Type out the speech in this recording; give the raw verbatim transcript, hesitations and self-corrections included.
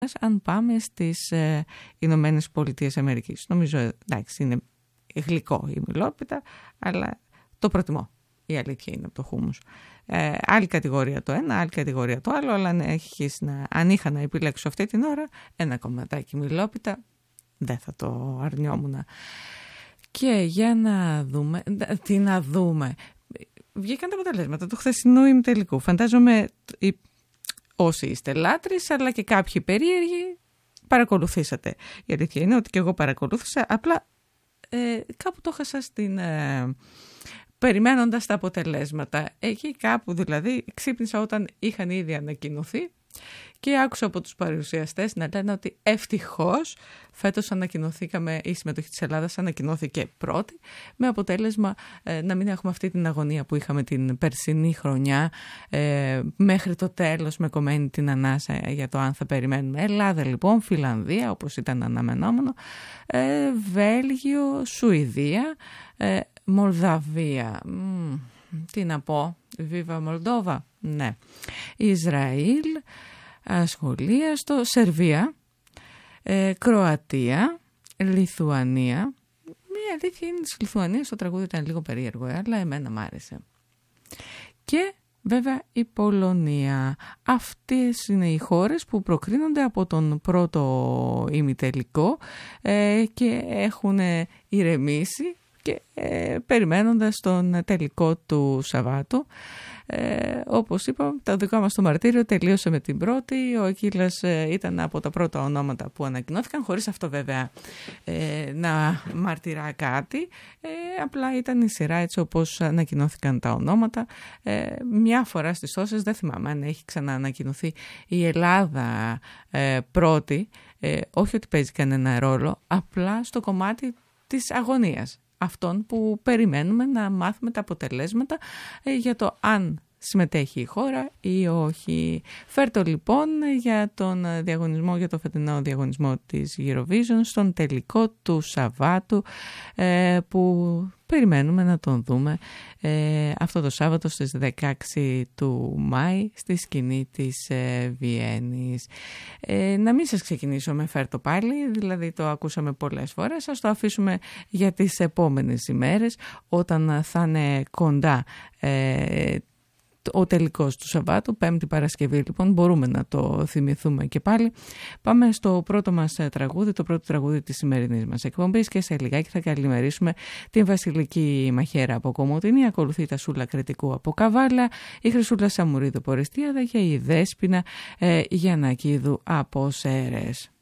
αν πάμε στις ε, Ηνωμένες Πολιτείες Αμερικής. Νομίζω, εντάξει, είναι γλυκό η μιλόπιτα, αλλά το προτιμώ. Η αλήθεια είναι από το χούμους. Ε, άλλη κατηγορία το ένα, άλλη κατηγορία το άλλο, αλλά αν, έχεις να, αν είχα να επιλέξω αυτή την ώρα, ένα κομματάκι μιλόπιτα, δεν θα το αρνιόμουν. Και για να δούμε, τι να δούμε, βγήκαν τα αποτελέσματα του χθεσινού ημιτελικού. Φαντάζομαι οι, όσοι είστε λάτρεις, αλλά και κάποιοι περίεργοι, παρακολουθήσατε. Η αλήθεια είναι ότι και εγώ παρακολούθησα, απλά ε, κάπου το χάσα στην... Ε, περιμένοντας τα αποτελέσματα. Εκεί κάπου δηλαδή ξύπνησα όταν είχαν ήδη ανακοινωθεί και άκουσα από τους παρουσιαστές να λένε ότι ευτυχώς φέτος ανακοινωθήκαμε, η συμμετοχή της Ελλάδας ανακοινώθηκε πρώτη, με αποτέλεσμα ε, να μην έχουμε αυτή την αγωνία που είχαμε την περσινή χρονιά, ε, μέχρι το τέλος με κομμένη την ανάσα για το αν θα περιμένουμε. Ελλάδα λοιπόν, Φιλανδία όπως ήταν αναμενόμενο, ε, Βέλγιο, Σουηδία, ε, Μολδαβία, Μ, τι να πω, Βίβα Μολδόβα, ναι, Ισραήλ, ασχολίαστο, Σερβία, ε, Κροατία, Λιθουανία. Μια αλήθεια είναι της Λιθουανίας, το τραγούδι ήταν λίγο περίεργο, ε, αλλά εμένα μ' άρεσε. Και βέβαια η Πολωνία. Αυτές είναι οι χώρες που προκρίνονται από τον πρώτο ημιτελικό ε, και έχουν ηρεμήσει και ε, περιμένοντας τον τελικό του Σαββάτου. Ε, όπως είπα, το δικό μας το μαρτύριο τελείωσε με την πρώτη. Ο Ακύλας ε, ήταν από τα πρώτα ονόματα που ανακοινώθηκαν, χωρίς αυτό βέβαια ε, να μαρτυρά κάτι. Ε, απλά ήταν η σειρά έτσι όπως ανακοινώθηκαν τα ονόματα. Ε, μια φορά στις τόσες, δεν θυμάμαι αν έχει ξαναανακοινωθεί η Ελλάδα ε, πρώτη. Ε, όχι ότι παίζει κανένα ρόλο, απλά στο κομμάτι της αγωνίας. Αυτών που περιμένουμε να μάθουμε τα αποτελέσματα ε, για το αν συμμετέχει η χώρα ή όχι. Φέρτο λοιπόν για τον διαγωνισμό, για το φετινό διαγωνισμό της Eurovision, στον τελικό του Σαββάτου ε, που περιμένουμε να τον δούμε ε, αυτό το Σάββατο στις δεκαέξι του Μάη στη σκηνή της ε, Βιέννης. Ε, να μην σας ξεκινήσω με φέρτο πάλι, δηλαδή το ακούσαμε πολλές φορές, ας το αφήσουμε για τις επόμενες ημέρες όταν θα είναι κοντά ε, ο τελικός του Σαββάτου, Πέμπτη Παρασκευή λοιπόν, μπορούμε να το θυμηθούμε και πάλι. Πάμε στο πρώτο μας τραγούδι, το πρώτο τραγούδι της σημερινής μας εκπομπής και σε λιγάκι θα καλημερίσουμε την Βασιλική Μαχαίρα από Κομοτηνή, ακολουθεί τα Σούλα Κρητικού από Καβάλα, η Χρυσούλα Σαμουρίδου από Οριστίαδα και η Δέσποινα ε, Γιαννακίδου από Σέρες.